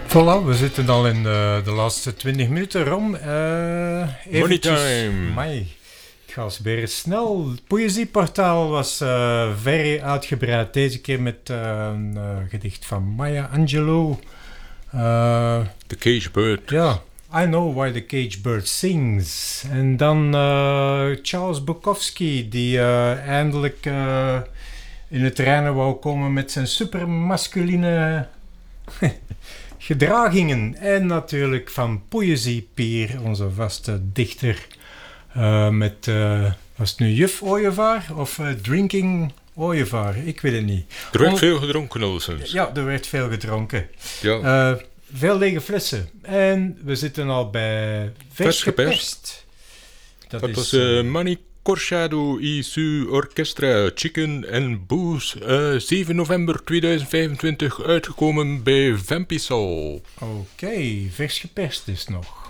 Voilà, we zitten al in de laatste 20 minuten rom. Money time. Amai, ik ga eens weer snel. Het Poëzieportaal was very uitgebreid. Deze keer met een gedicht van Maya Angelou. The Cage Bird. Ja, I Know Why the Cage Bird Sings. En dan Charles Bukowski, die eindelijk in het reinen wou komen met zijn supermasculine gedragingen. En natuurlijk van Poëzie Pier, onze vaste dichter. Met, was het nu Juf Ooievaar of Drinking Ooievaar? Ik weet het niet. Er werd veel gedronken, alleszins. Ja, er werd veel gedronken. Ja. Veel lege flessen. En we zitten al bij Vers geperst. Dat was Mani Corchado y su Orchestra Chicken and Booze, 7 november 2025, uitgekomen bij Vampisol. Oké, Vers geperst is nog.